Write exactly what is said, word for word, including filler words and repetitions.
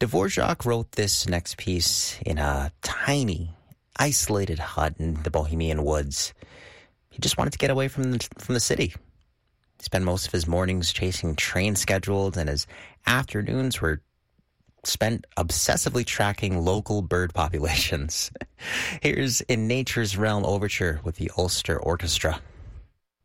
Dvorak wrote this next piece in a tiny, isolated hut in the Bohemian woods. He just wanted to get away from the, from the city. He spent most of his mornings chasing train schedules, and his afternoons were spent obsessively tracking local bird populations. Here's In Nature's Realm Overture with the Ulster Orchestra.